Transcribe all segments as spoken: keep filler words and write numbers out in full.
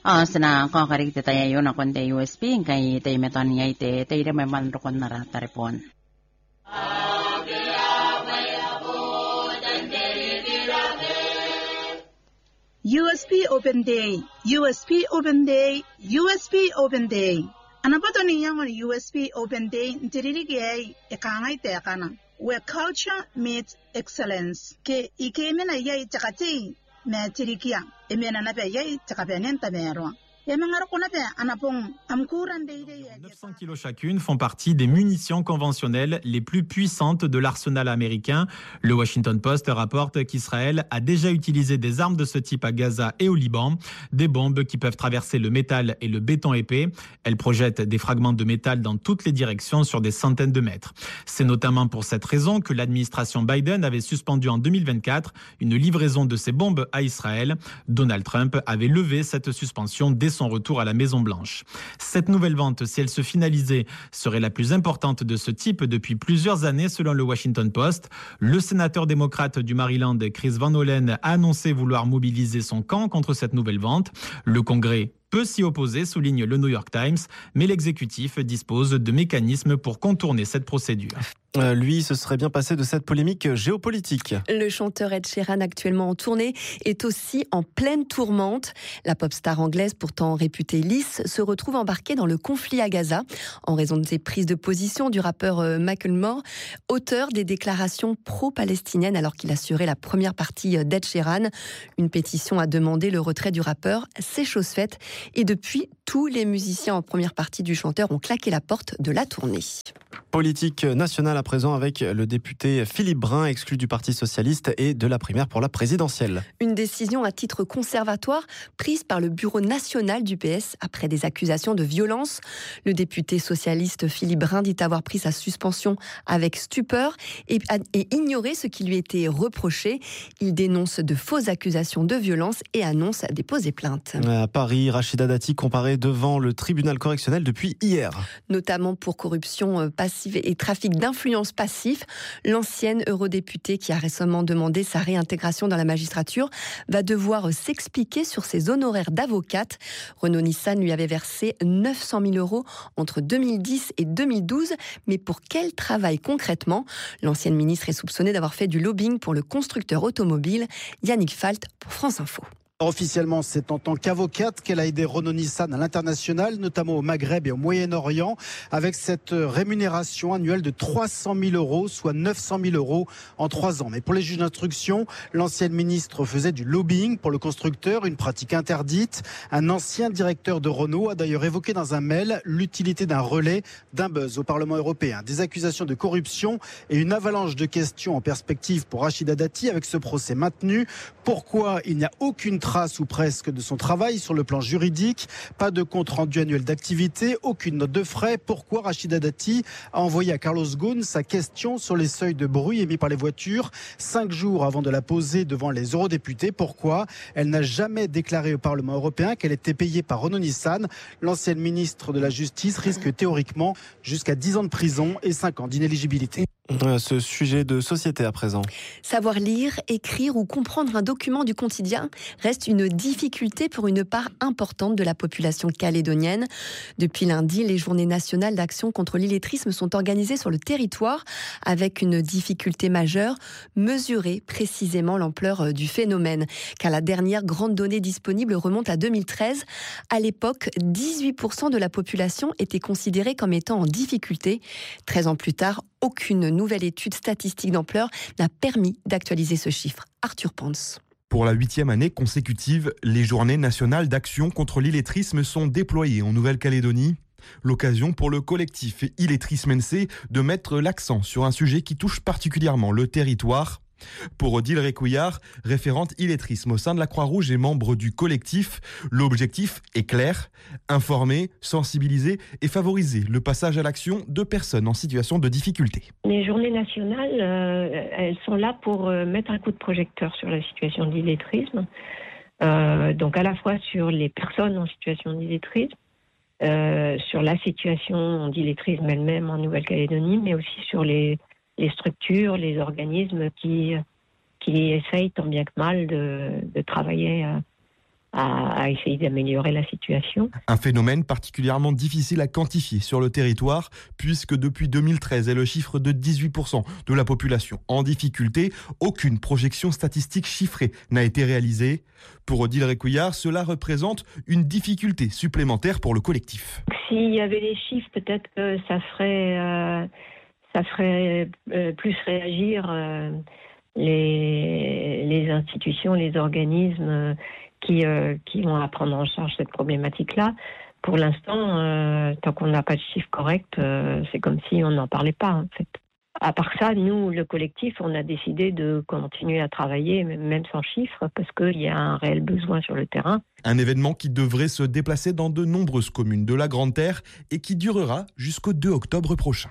Ah, sina ko karik te tayo yun akon te U S P kay te meton ngay te te de man rokon na taripon. U S P Open Day, U S P Open Day, U S P Open Day. Anapato ni yang U S P Open Day ntiririgi e kangai te kana. Where culture meets excellence. Ke ike mena yai takati me tirikia. E mena na pe yai takapenen tamero. neuf cents kilos chacune font partie des munitions conventionnelles les plus puissantes de l'arsenal américain. Le Washington Post rapporte qu'Israël a déjà utilisé des armes de ce type à Gaza et au Liban, des bombes qui peuvent traverser le métal et le béton épais. Elles projettent des fragments de métal dans toutes les directions sur des centaines de mètres. C'est notamment pour cette raison que l'administration Biden avait suspendu en deux mille vingt-quatre une livraison de ces bombes à Israël. Donald Trump avait levé cette suspension dès son retour à la Maison-Blanche. Cette nouvelle vente, si elle se finalisait, serait la plus importante de ce type depuis plusieurs années selon le Washington Post. Le sénateur démocrate du Maryland, Chris Van Hollen, a annoncé vouloir mobiliser son camp contre cette nouvelle vente. Le Congrès peut s'y opposer, souligne le New York Times, mais l'exécutif dispose de mécanismes pour contourner cette procédure. Euh, lui, se serait bien passé de cette polémique géopolitique. Le chanteur Ed Sheeran, actuellement en tournée, est aussi en pleine tourmente. La pop star anglaise, pourtant réputée lisse, se retrouve embarquée dans le conflit à Gaza en raison de ses prises de position du rappeur euh, Macklemore, auteur des déclarations pro-palestiniennes alors qu'il assurait la première partie d'Ed Sheeran. Une pétition a demandé le retrait du rappeur, c'est chose faite. Et depuis, tous les musiciens en première partie du chanteur ont claqué la porte de la tournée. Politique nationale à présent avec le député Philippe Brun, exclu du Parti socialiste et de la primaire pour la présidentielle. Une décision à titre conservatoire prise par le bureau national du P S après des accusations de violence. Le député socialiste Philippe Brun dit avoir pris sa suspension avec stupeur et, et ignoré ce qui lui était reproché. Il dénonce de fausses accusations de violence et annonce déposer plainte. À Paris, Rachida Dati comparaît devant le tribunal correctionnel depuis hier. Notamment pour corruption passive et trafic d'influence passif. L'ancienne eurodéputée qui a récemment demandé sa réintégration dans la magistrature va devoir s'expliquer sur ses honoraires d'avocate. Renaud Nissan lui avait versé neuf cent mille euros entre deux mille dix et deux mille douze. Mais pour quel travail concrètement ? L'ancienne ministre est soupçonnée d'avoir fait du lobbying pour le constructeur automobile. Yannick Falt pour France Info. Officiellement, c'est en tant qu'avocate qu'elle a aidé Renault Nissan à l'international, notamment au Maghreb et au Moyen-Orient, avec cette rémunération annuelle de trois cent mille euros, soit neuf cent mille euros en trois ans. Mais pour les juges d'instruction, l'ancienne ministre faisait du lobbying pour le constructeur, une pratique interdite. Un ancien directeur de Renault a d'ailleurs évoqué dans un mail l'utilité d'un relais, d'un buzz au Parlement européen. Des accusations de corruption et une avalanche de questions en perspective pour Rachida Dati avec ce procès maintenu. Pourquoi il n'y a aucune trace ou presque de son travail sur le plan juridique, pas de compte rendu annuel d'activité, aucune note de frais. Pourquoi Rachida Dati a envoyé à Carlos Ghosn sa question sur les seuils de bruit émis par les voitures cinq jours avant de la poser devant les eurodéputés? Pourquoi elle n'a jamais déclaré au Parlement européen qu'elle était payée par Renault Nissan? L'ancienne ministre de la Justice risque théoriquement jusqu'à dix ans de prison et cinq ans d'inéligibilité. Ce sujet de société à présent. Savoir lire, écrire ou comprendre un document du quotidien reste une difficulté pour une part importante de la population calédonienne. Depuis lundi, les journées nationales d'action contre l'illettrisme sont organisées sur le territoire avec une difficulté majeure, mesurer précisément l'ampleur du phénomène. Car la dernière grande donnée disponible remonte à deux mille treize. À l'époque, dix-huit pour cent de la population était considérée comme étant en difficulté. treize ans plus tard, aucune nouvelle étude statistique d'ampleur n'a permis d'actualiser ce chiffre. Arthur Pons. Pour la huitième année consécutive, les journées nationales d'action contre l'illettrisme sont déployées en Nouvelle-Calédonie. L'occasion pour le collectif Illettrisme N C de mettre l'accent sur un sujet qui touche particulièrement le territoire. Pour Odile Récouillard, référente illettrisme au sein de la Croix-Rouge et membre du collectif, l'objectif est clair, informer, sensibiliser et favoriser le passage à l'action de personnes en situation de difficulté. Les journées nationales, euh, elles sont là pour euh, mettre un coup de projecteur sur la situation d'illettrisme, euh, donc à la fois sur les personnes en situation d'illettrisme, euh, sur la situation d'illettrisme elle-même en Nouvelle-Calédonie, mais aussi sur les les structures, les organismes qui, qui essayent tant bien que mal de, de travailler à, à, à essayer d'améliorer la situation. Un phénomène particulièrement difficile à quantifier sur le territoire, puisque depuis deux mille treize est le chiffre de dix-huit pour cent de la population en difficulté. Aucune projection statistique chiffrée n'a été réalisée. Pour Odile Récouillard, cela représente une difficulté supplémentaire pour le collectif. S'il y avait les chiffres, peut-être que ça ferait, euh, ça ferait euh, plus réagir euh, les, les institutions, les organismes euh, qui, euh, qui vont à prendre en charge cette problématique-là. Pour l'instant, euh, tant qu'on n'a pas de chiffres corrects, euh, c'est comme si on n'en parlait pas, en fait. À part ça, nous, le collectif, on a décidé de continuer à travailler, même sans chiffres, parce qu'il y a un réel besoin sur le terrain. Un événement qui devrait se déplacer dans de nombreuses communes de la Grande Terre et qui durera jusqu'au deux octobre prochain.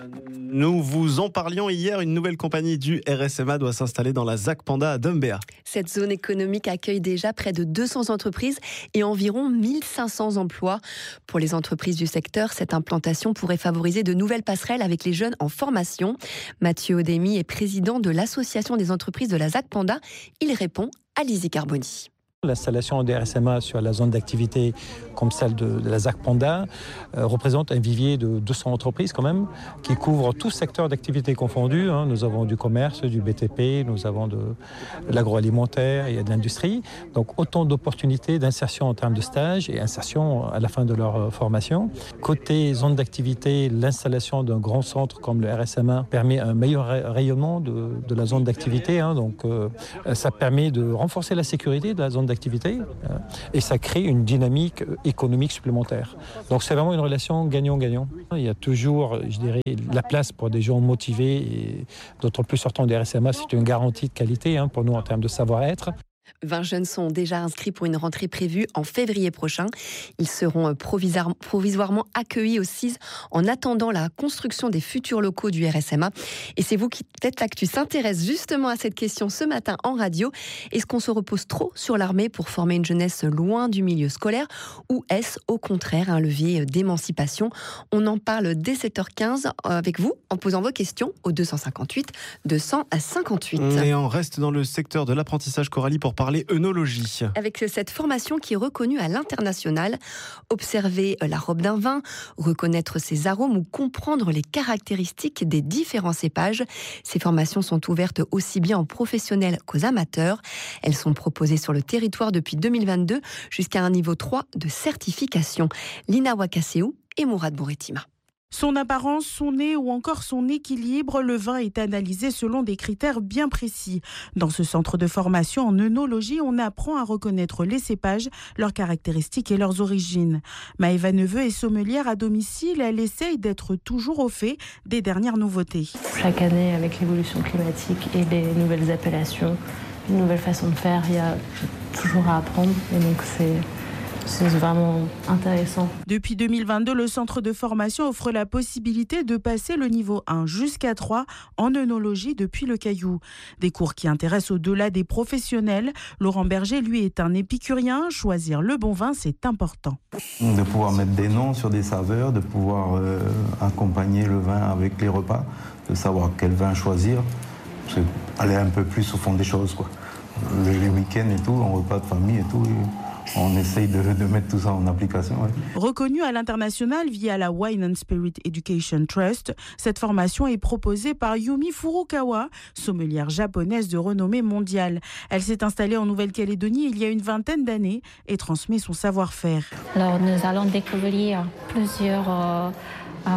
Nous vous en parlions hier, une nouvelle compagnie du R S M A doit s'installer dans la ZAC Panda à Dumbéa. Cette zone économique accueille déjà près de deux cents entreprises et environ mille cinq cents emplois. Pour les entreprises du secteur, cette implantation pourrait favoriser de nouvelles passerelles avec les jeunes en formation. Mathieu Odemi est président de l'association des entreprises de la ZAC Panda. Il répond à Lizzie Carboni. L'installation des R S M A sur la zone d'activité comme celle de, de la ZAC Panda euh, représente un vivier de deux cents entreprises quand même, qui couvrent tout secteur d'activité confondu. Hein. Nous avons du commerce, du B T P, nous avons de, de l'agroalimentaire, il y a de l'industrie. Donc autant d'opportunités d'insertion en termes de stage et insertion à la fin de leur formation. Côté zone d'activité, l'installation d'un grand centre comme le R S M A permet un meilleur rayonnement de, de la zone d'activité. Hein. Donc euh, ça permet de renforcer la sécurité de la zone d'activité euh, et ça crée une dynamique économique supplémentaire. Donc c'est vraiment une relation gagnant-gagnant. Il y a toujours, je dirais, la place pour des gens motivés et d'autant plus sortant des R S M A, c'est une garantie de qualité hein, pour nous en termes de savoir-être. vingt jeunes sont déjà inscrits pour une rentrée prévue en février prochain. Ils seront provisoirement accueillis au C I S en attendant la construction des futurs locaux du R S M A. Et c'est vous qui, Tête Actu, s'intéresse justement à cette question ce matin en radio. Est-ce qu'on se repose trop sur l'armée pour former une jeunesse loin du milieu scolaire ou est-ce au contraire un levier d'émancipation? On en parle dès sept heures quinze avec vous en posant vos questions au deux cent cinquante-huit deux cent cinquante-huit. Et on reste dans le secteur de l'apprentissage, Coralie, pour parler œnologie. Avec cette formation qui est reconnue à l'international, observer la robe d'un vin, reconnaître ses arômes ou comprendre les caractéristiques des différents cépages. Ces formations sont ouvertes aussi bien aux professionnels qu'aux amateurs. Elles sont proposées sur le territoire depuis deux mille vingt-deux jusqu'à un niveau trois de certification. Lina Wakaseou et Mourad Bouretima. Son apparence, son nez ou encore son équilibre, le vin est analysé selon des critères bien précis. Dans ce centre de formation en œnologie, on apprend à reconnaître les cépages, leurs caractéristiques et leurs origines. Maëva Neveu est sommelière à domicile, elle essaye d'être toujours au fait des dernières nouveautés. Chaque année, avec l'évolution climatique et les nouvelles appellations, une nouvelle façon de faire, il y a toujours à apprendre et donc c'est... C'est vraiment intéressant. Depuis deux mille vingt-deux, le centre de formation offre la possibilité de passer le niveau un jusqu'à trois en œnologie depuis le Caillou. Des cours qui intéressent au-delà des professionnels. Laurent Berger, lui, est un épicurien. Choisir le bon vin, c'est important. De pouvoir mettre des noms sur des saveurs, de pouvoir euh, accompagner le vin avec les repas, de savoir quel vin choisir. C'est aller un peu plus au fond des choses, quoi. Les, les week-ends et tout, en repas de famille et tout. Et... on essaye de, de mettre tout ça en application. Ouais. Reconnue à l'international via la Wine and Spirit Education Trust, cette formation est proposée par Yumi Furukawa, sommelière japonaise de renommée mondiale. Elle s'est installée en Nouvelle-Calédonie il y a une vingtaine d'années et transmet son savoir-faire. Alors, nous allons découvrir plusieurs euh, euh,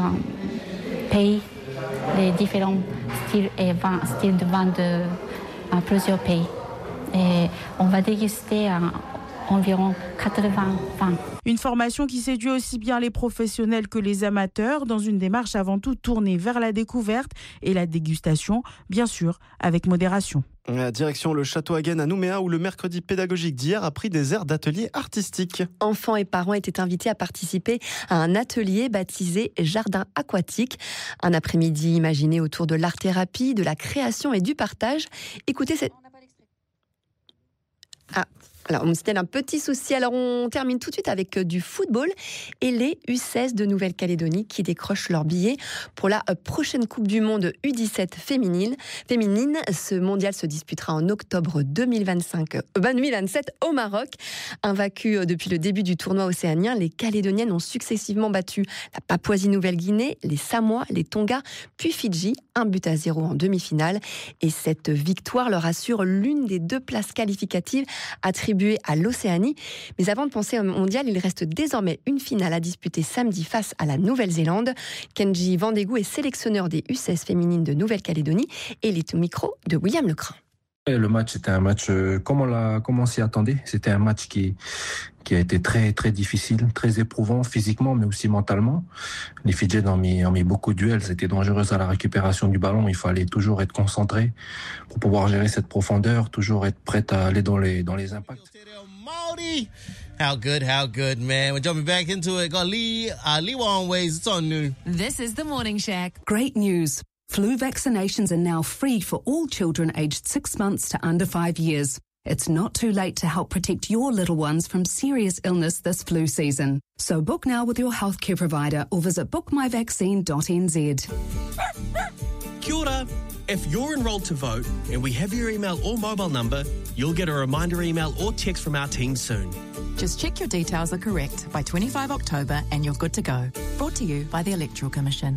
pays, les différents styles, et vin, styles de vin de euh, plusieurs pays. Et on va déguster un environ quatre-vingts vins. Une formation qui séduit aussi bien les professionnels que les amateurs dans une démarche avant tout tournée vers la découverte et la dégustation, bien sûr, avec modération. La direction le Château Hagen à Nouméa où le mercredi pédagogique d'hier a pris des airs d'ateliers artistiques. Enfants et parents étaient invités à participer à un atelier baptisé Jardin aquatique. Un après-midi imaginé autour de l'art-thérapie, de la création et du partage. Écoutez cette... Ah. Alors, on me signale un petit souci. Alors, on termine tout de suite avec du football et les U seize de Nouvelle-Calédonie qui décrochent leur billet pour la prochaine Coupe du Monde U dix-sept féminine. féminine. Ce mondial se disputera en octobre deux mille vingt-cinq, euh, deux mille vingt-sept au Maroc. Invaincues depuis le début du tournoi océanien, les Calédoniennes ont successivement battu la Papouasie-Nouvelle-Guinée, les Samoa, les Tonga, puis Fidji, un but à zéro en demi-finale. Et cette victoire leur assure l'une des deux places qualificatives attribuées à l'Océanie. Mais avant de penser au mondial, il reste désormais une finale à disputer samedi face à la Nouvelle-Zélande. Kenji Vandegou est sélectionneur des U seize féminines de Nouvelle-Calédonie et il est au micro de William Lecrin. Le match, c'était un match euh, comme on l'a, comme on s'y attendait. C'était un match qui, qui a été très, très difficile, très éprouvant physiquement, mais aussi mentalement. Les Fidjiennes ont mis, ont mis beaucoup de duels. C'était dangereux à la récupération du ballon. Il fallait toujours être concentré pour pouvoir gérer cette profondeur, toujours être prête à aller dans les, dans les impacts. How good, how good, man. We're jumping back into it. Got Lee, uh, Lee Wong Ways. It's on new. This is the Morning Shack. Great news. Flu vaccinations are now free for all children aged six months to under five years. It's not too late to help protect your little ones from serious illness this flu season. So book now with your healthcare provider or visit book my vaccine dot n z. Kia ora. If you're enrolled to vote and we have your email or mobile number, you'll get a reminder email or text from our team soon. Just check your details are correct by twenty-fifth of October and you're good to go. Brought to you by the Electoral Commission.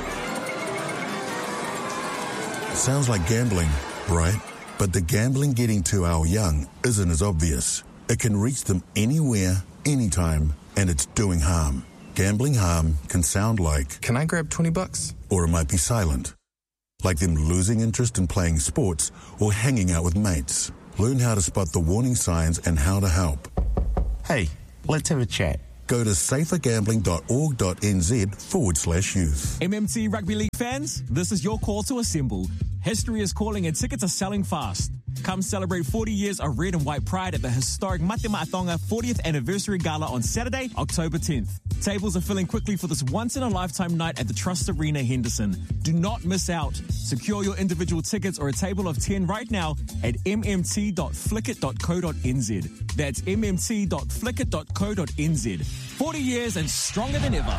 Sounds like gambling, right? But the gambling getting to our young isn't as obvious. It can reach them anywhere, anytime, and it's doing harm. Gambling harm can sound like, "Can I grab twenty bucks?" Or it might be silent, like them losing interest in playing sports or hanging out with mates. Learn how to spot the warning signs and how to help. Hey, let's have a chat. Go to safergambling.org.nz forward slash youth. M M T Rugby League fans, this is your call to assemble. History is calling and tickets are selling fast. Come celebrate forty years of red and white pride at the historic Mate Maʻatonga fortieth Anniversary Gala on Saturday, October tenth. Tables are filling quickly for this once-in-a-lifetime night at the Trust Arena, Henderson. Do not miss out. Secure your individual tickets or a table of ten right now at m m t dot flickit dot co dot n z. That's m m t dot flickit dot co dot n z. forty years and stronger than ever.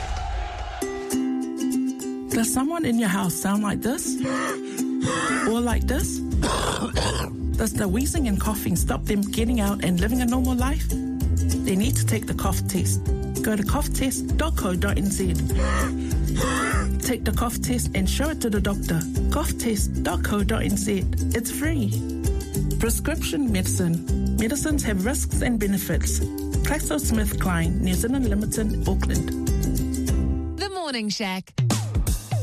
Does someone in your house sound like this? Or like this? Does the wheezing and coughing stop them getting out and living a normal life? They need to take the cough test. Go to cough test dot co dot n z. Take the cough test and show it to the doctor. cough test dot co dot n z. It's free. Prescription medicine. Medicines have risks and benefits. GlaxoSmithKline, New Zealand Limited, Auckland. The Morning Shack.